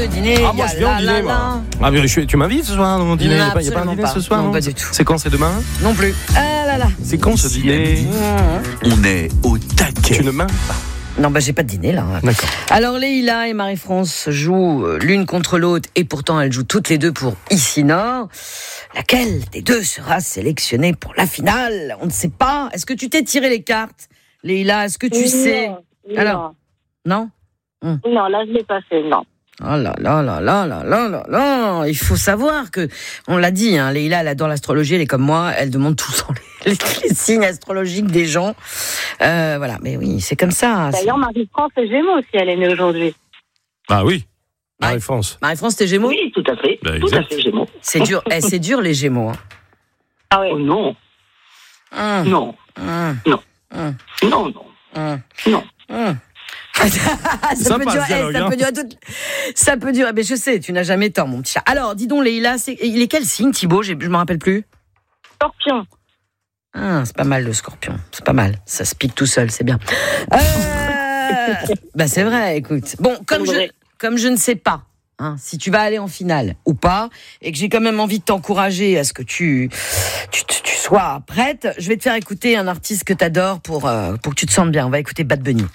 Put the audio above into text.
Dîner, moi je viens au dîner, moi. Ah, mais tu m'invites ce soir dans mon dîner? Il n'y a pas un dîner ce soir? Non, pas du tout. C'est quand? C'est demain? Non plus. Ah là là. C'est quand ce dîner? On est au taquet. Tu ne m'invites pas? Non, j'ai pas de dîner là. D'accord. Alors Leïla et Marie-France jouent l'une contre l'autre et pourtant elles jouent toutes les deux pour Ici Nord. Laquelle des deux sera sélectionnée pour la finale? On ne sait pas. Est-ce que tu t'es tiré les cartes, Leïla? Est-ce que tu sais? Alors, non? Non, là je l'ai pas fait, non. Oh là là là là là là là là. Il faut savoir que, on l'a dit, Leïla, elle adore l'astrologie, elle est comme moi, elle demande tout le temps les signes astrologiques des gens. Voilà, mais oui, c'est comme ça. D'ailleurs, Marie-France est Gémeaux aussi, elle est née aujourd'hui. Ah oui, Marie-France. Marie-France, t'es Gémeaux? Oui, tout à fait. Bah, tout à fait Gémeaux. C'est dur, c'est dur les Gémeaux. Ah oui. Oh non. Non. Non. Non, non. Non. Ça peut durer. Mais je sais, tu n'as jamais tort, mon petit chat. Alors, dis donc, Leïla, il est quel signe, Thibaut? Je me rappelle plus. Scorpion. C'est pas mal le Scorpion. C'est pas mal. Ça se pique tout seul, c'est bien. C'est vrai. Écoute. Bon, comme je ne sais pas si tu vas aller en finale ou pas, et que j'ai quand même envie de t'encourager à ce que tu sois prête, je vais te faire écouter un artiste que t'adores pour que tu te sentes bien. On va écouter Bad Bunny.